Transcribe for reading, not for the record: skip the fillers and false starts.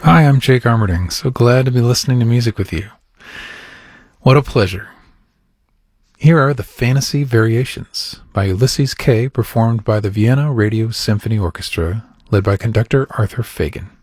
Hi, I'm Jake Armerding. So glad to be listening to music with you. What a pleasure. Here are the Fantasy Variations by Ulysses K., performed by the Vienna Radio Symphony Orchestra, led by conductor Arthur Fagan.